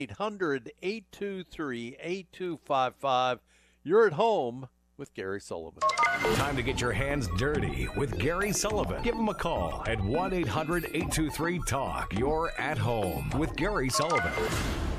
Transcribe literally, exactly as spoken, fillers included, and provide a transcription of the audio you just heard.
eight hundred, eight two three, eight two five five. You're at home with Gary Sullivan. Time to get your hands dirty with Gary Sullivan. Give him a call at one eight hundred, eight two three, talk. You're at home with Gary Sullivan.